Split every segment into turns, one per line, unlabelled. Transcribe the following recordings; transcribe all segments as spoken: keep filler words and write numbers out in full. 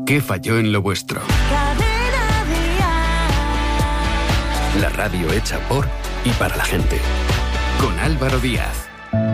¿Qué falló en lo vuestro? La radio hecha por y para la gente. Con Álvaro Díaz.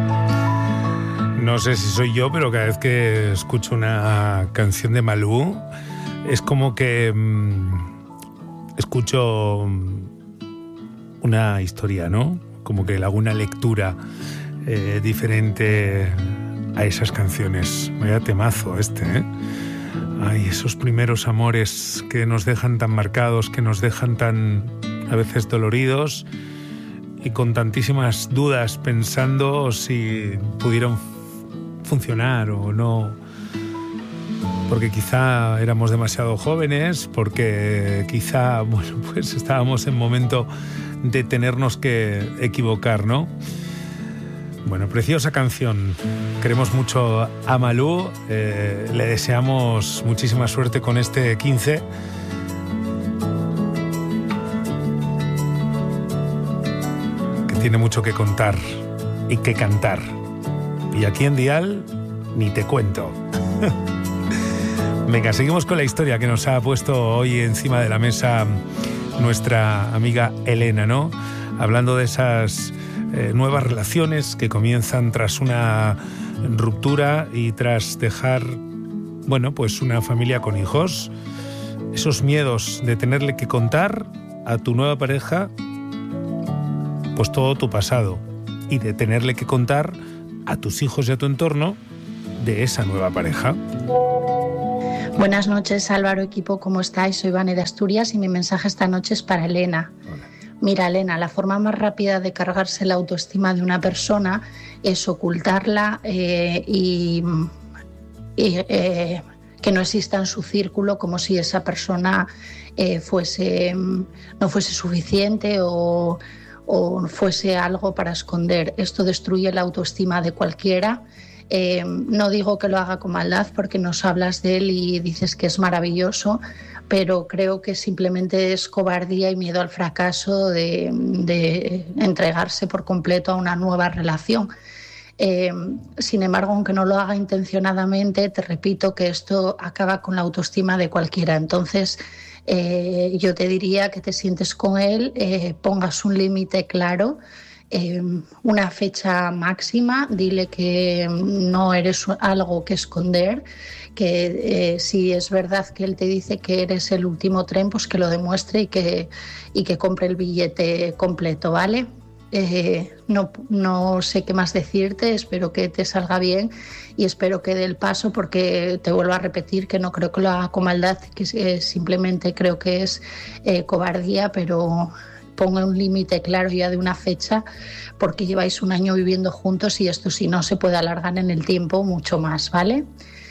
No sé si soy yo, pero cada vez que escucho una canción de Malú es como que mmm, escucho una historia, ¿no? Como que le hago una lectura eh, diferente a esas canciones. Vaya temazo este, ¿eh? Ay, esos primeros amores que nos dejan tan marcados, que nos dejan tan a veces doloridos y con tantísimas dudas pensando si pudieron funcionar o no, porque quizá éramos demasiado jóvenes, porque quizá, bueno, pues estábamos en momento de tenernos que equivocar, ¿no? Bueno, preciosa canción. Queremos mucho a Malú, eh, le deseamos muchísima suerte con este quince. Que tiene mucho que contar y que cantar. Y aquí en Dial ni te cuento. Venga, seguimos con la historia que nos ha puesto hoy encima de la mesa nuestra amiga Elena, ¿no? Hablando de esas eh, nuevas relaciones que comienzan tras una ruptura y tras dejar, bueno, pues una familia con hijos. Esos miedos de tenerle que contar a tu nueva pareja pues todo tu pasado y de tenerle que contar a tus hijos y a tu entorno de esa nueva pareja.
Buenas noches, Álvaro, equipo, ¿cómo estáis? Soy Vane de Asturias y mi mensaje esta noche es para Elena. Hola. Mira, Elena, la forma más rápida de cargarse la autoestima de una persona es ocultarla eh, y, y eh, que no exista en su círculo, como si esa persona eh, fuese, no fuese suficiente o, o fuese algo para esconder. Esto destruye la autoestima de cualquiera. Eh, no digo que lo haga con maldad porque nos hablas de él y dices que es maravilloso, pero creo que simplemente es cobardía y miedo al fracaso de, de entregarse por completo a una nueva relación. Eh, sin embargo, aunque no lo haga intencionadamente, te repito que esto acaba con la autoestima de cualquiera. Entonces, eh, yo te diría que te sientes con él, eh, pongas un límite claro, Eh, una fecha máxima, dile que no eres algo que esconder, que eh, si es verdad que él te dice que eres el último tren, pues que lo demuestre y que, y que compre el billete completo, ¿vale? Eh, no, no sé qué más decirte, espero que te salga bien y espero que dé el paso, porque te vuelvo a repetir que no creo que lo haga con maldad, que eh, simplemente creo que es eh, cobardía, pero ponga un límite claro ya de una fecha, porque lleváis un año viviendo juntos y esto, si no, se puede alargar en el tiempo mucho más, ¿vale?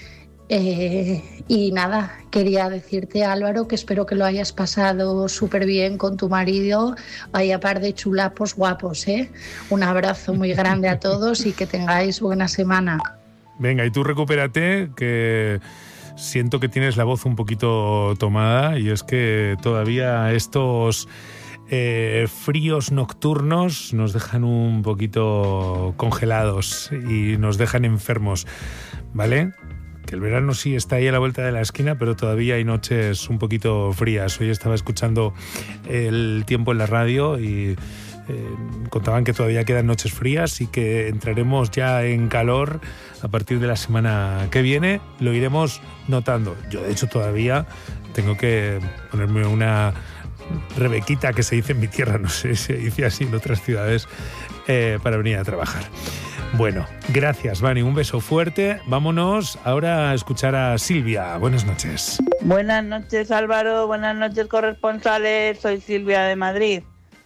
Eh, y nada, quería decirte, Álvaro, que espero que lo hayas pasado súper bien con tu marido. Vaya par de chulapos guapos, ¿eh? Un abrazo muy grande a todos y que tengáis buena semana.
Venga, y tú recupérate, que siento que tienes la voz un poquito tomada, y es que todavía estos Eh, fríos nocturnos nos dejan un poquito congelados y nos dejan enfermos, ¿vale? Que el verano sí está ahí a la vuelta de la esquina, pero todavía hay noches un poquito frías. Hoy estaba escuchando el tiempo en la radio y eh, contaban que todavía quedan noches frías y que entraremos ya en calor a partir de la semana que viene. Lo iremos notando. Yo, de hecho, todavía tengo que ponerme una rebequita, que se dice en mi tierra, no sé si se dice así en otras ciudades, eh, para venir a trabajar. Bueno, gracias, Vani, un beso fuerte. Vámonos ahora a escuchar a Silvia. Buenas noches.
Buenas noches, Álvaro. Buenas noches, corresponsales. Soy Silvia de Madrid.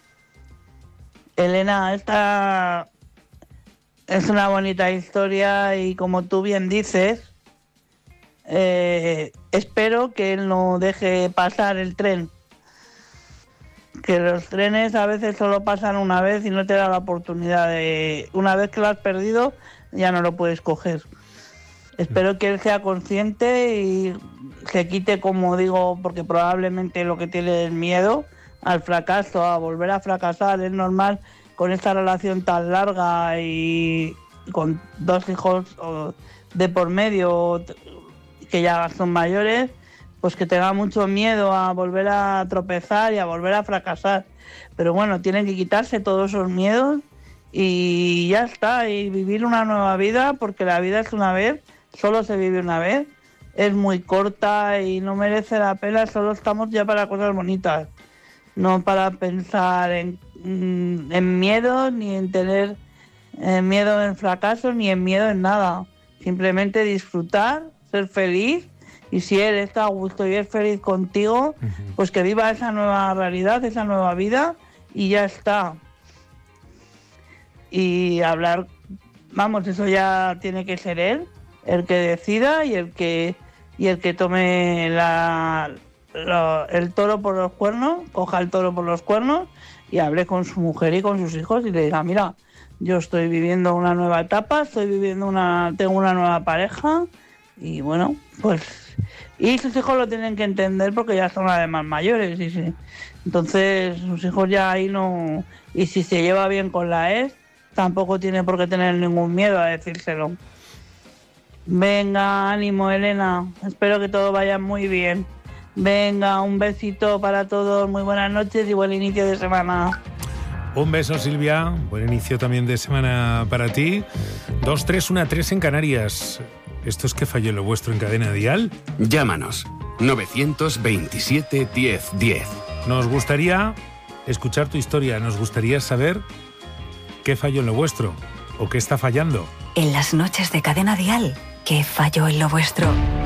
Elena, esta es una bonita historia y, como tú bien dices, eh, espero que él no deje pasar el tren. Que los trenes a veces solo pasan una vez y no te da la oportunidad de... Una vez que lo has perdido, ya no lo puedes coger. Espero que él sea consciente y se quite, como digo, porque probablemente lo que tiene es miedo al fracaso, a volver a fracasar. Es normal con esta relación tan larga y con dos hijos de por medio que ya son mayores. pues que tenga mucho miedo a volver a tropezar y a volver a fracasar. Pero bueno, tienen que quitarse todos esos miedos y ya está, y vivir una nueva vida, porque la vida es una vez, solo se vive una vez, es muy corta y no merece la pena, solo estamos ya para cosas bonitas, no para pensar en, en miedo, ni en tener en miedo en fracaso, ni en miedo en nada. Simplemente disfrutar, ser feliz, y si él está a gusto y es feliz contigo, uh-huh. pues que viva esa nueva realidad, esa nueva vida, y ya está. Y hablar, vamos, eso ya tiene que ser él, el que decida y el que y el que tome la, la, el toro por los cuernos, coja el toro por los cuernos y hable con su mujer y con sus hijos y le diga, mira, yo estoy viviendo una nueva etapa, estoy viviendo una, tengo una nueva pareja y bueno, pues, y sus hijos lo tienen que entender porque ya son además mayores y sí. Entonces sus hijos ya ahí no, y si se lleva bien con la ex, tampoco tiene por qué tener ningún miedo a decírselo. Venga, ánimo, Elena. Espero que todo vaya muy bien. Venga, un besito para todos. Muy buenas noches y buen inicio de semana.
Un beso, Silvia. Buen inicio también de semana para ti. dos tres uno tres en Canarias. ¿Esto es que falló lo vuestro en Cadena Dial?
Llámanos. nueve dos siete, diez, diez.
Nos gustaría escuchar tu historia. Nos gustaría saber qué falló en lo vuestro o qué está fallando.
En las noches de Cadena Dial, ¿qué falló en lo vuestro?